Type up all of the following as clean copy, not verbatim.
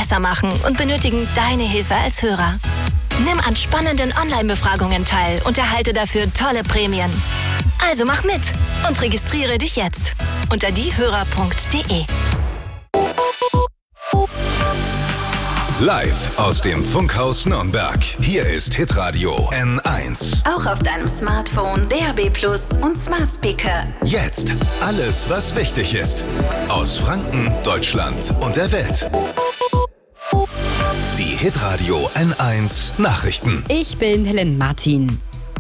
besser machen und benötigen deine Hilfe als Hörer. Nimm an spannenden Online-Befragungen teil und erhalte dafür tolle Prämien. Also mach mit und registriere dich jetzt unter diehörer.de. Live aus dem Funkhaus Nürnberg. Hier ist Hitradio N1. Auch auf deinem Smartphone, DAB+ und Smart Speaker. Jetzt alles, was wichtig ist. Aus Franken, Deutschland und der Welt. Die Hitradio N1 Nachrichten. Ich bin Helen Martin.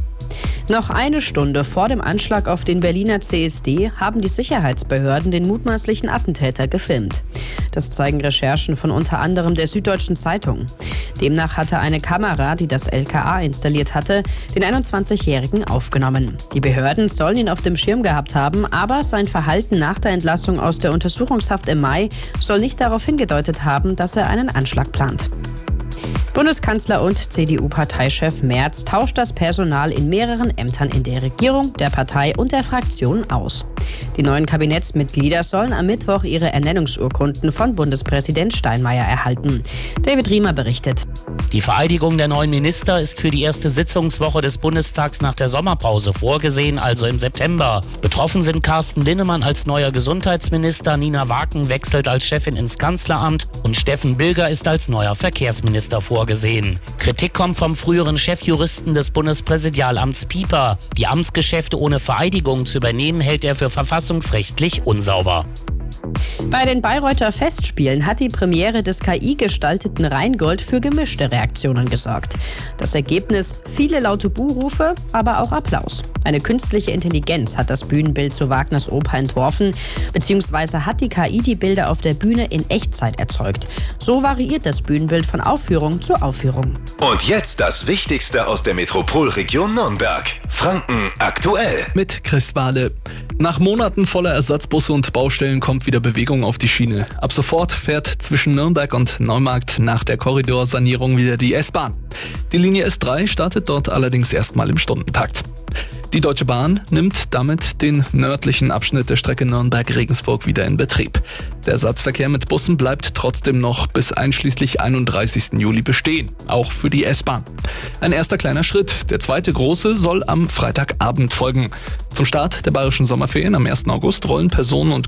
Noch eine Stunde vor dem Anschlag auf den Berliner CSD haben die Sicherheitsbehörden den mutmaßlichen Attentäter gefilmt. Das zeigen Recherchen von unter anderem der Süddeutschen Zeitung. Demnach hatte eine Kamera, die das LKA installiert hatte, den 21-Jährigen aufgenommen. Die Behörden sollen ihn auf dem Schirm gehabt haben, aber sein Verhalten nach der Entlassung aus der Untersuchungshaft im Mai soll nicht darauf hingedeutet haben, dass er einen Anschlag plant. Bundeskanzler und CDU-Parteichef Merz tauscht das Personal in mehreren Ämtern in der Regierung, der Partei und der Fraktion aus. Die neuen Kabinettsmitglieder sollen am Mittwoch ihre Ernennungsurkunden von Bundespräsident Steinmeier erhalten. David Riemer berichtet. Die Vereidigung der neuen Minister ist für die erste Sitzungswoche des Bundestags nach der Sommerpause vorgesehen, also im September. Betroffen sind Carsten Linnemann als neuer Gesundheitsminister, Nina Waken wechselt als Chefin ins Kanzleramt und Steffen Bilger ist als neuer Verkehrsminister vorgesehen. Kritik kommt vom früheren Chefjuristen des Bundespräsidialamts Pieper. Die Amtsgeschäfte ohne Vereidigung zu übernehmen, hält er für verfassungsrechtlich unsauber. Bei den Bayreuther Festspielen hat die Premiere des KI-gestalteten Rheingold für gemischte Reaktionen gesorgt. Das Ergebnis: viele laute Buhrufe, aber auch Applaus. Eine künstliche Intelligenz hat das Bühnenbild zu Wagners Oper entworfen, beziehungsweise hat die KI die Bilder auf der Bühne in Echtzeit erzeugt. So variiert das Bühnenbild von Aufführung zu Aufführung. Und jetzt das Wichtigste aus der Metropolregion Nürnberg. Franken aktuell. Mit Chris Wahle. Nach Monaten voller Ersatzbusse und Baustellen kommt wieder Bewegung auf die Schiene. Ab sofort fährt zwischen Nürnberg und Neumarkt nach der Korridorsanierung wieder die S-Bahn. Die Linie S3 startet dort allerdings erstmal im Stundentakt. Die Deutsche Bahn nimmt damit den nördlichen Abschnitt der Strecke Nürnberg-Regensburg wieder in Betrieb. Der Ersatzverkehr mit Bussen bleibt trotzdem noch bis einschließlich 31. Juli bestehen, auch für die S-Bahn. Ein erster kleiner Schritt, der zweite große soll am Freitagabend folgen. Zum Start der bayerischen Sommerferien am 1. August rollen Personen- und